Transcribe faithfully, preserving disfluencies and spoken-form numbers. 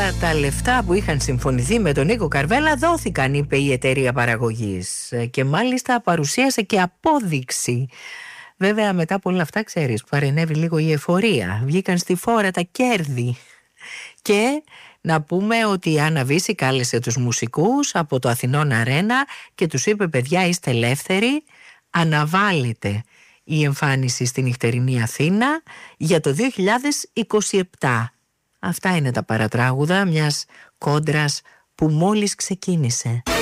όλα τα λεφτά που είχαν συμφωνηθεί με τον Νίκο Καρβέλα δόθηκαν, είπε η εταιρεία παραγωγής, και μάλιστα παρουσίασε και απόδειξη. Βέβαια μετά από όλα αυτά, ξέρεις, παρενέβη λίγο η εφορία, βγήκαν στη φόρα τα κέρδη. Και να πούμε ότι η Άννα Βύση κάλεσε τους μουσικούς από το Αθηνών Αρένα και τους είπε: παιδιά, είστε ελεύθεροι, αναβάλλεται η εμφάνιση στη νυχτερινή Αθήνα για το δύο χιλιάδες είκοσι επτά. Αυτά είναι τα παρατράγουδα μιας κόντρας που μόλις ξεκίνησε.